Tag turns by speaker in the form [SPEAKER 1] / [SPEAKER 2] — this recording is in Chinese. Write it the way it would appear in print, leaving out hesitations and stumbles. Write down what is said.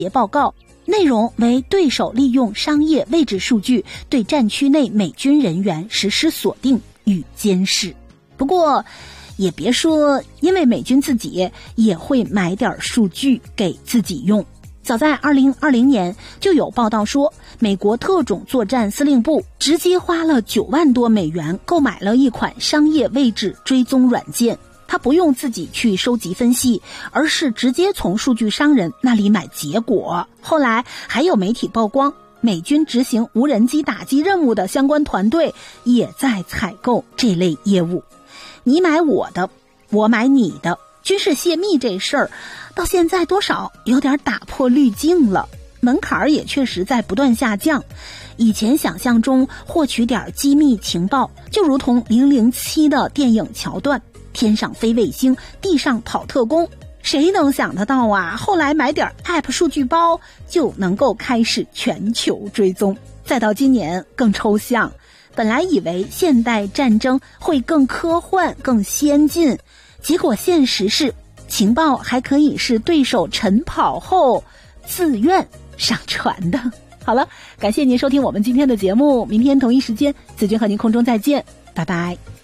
[SPEAKER 1] 报告，内容为对手利用商业位置数据对战区内美军人员实施锁定与监视。不过也别说，因为美军自己也会买点数据给自己用。早在2020年就有报道说，美国特种作战司令部直接花了9万多美元购买了一款商业位置追踪软件，他不用自己去收集分析，而是直接从数据商人那里买结果。后来还有媒体曝光，美军执行无人机打击任务的相关团队也在采购这类业务。你买我的，我买你的，军事泄密这事儿到现在多少有点打破滤镜了，门槛也确实在不断下降。以前想象中获取点机密情报就如同007的电影桥段，天上飞卫星，地上跑特工，谁能想得到啊，后来买点 App 数据包就能够开始全球追踪。再到今年更抽象，本来以为现代战争会更科幻更先进，结果现实是情报还可以是对手晨跑后自愿上传的。好了，感谢您收听我们今天的节目，明天同一时间子君和您空中再见，拜拜。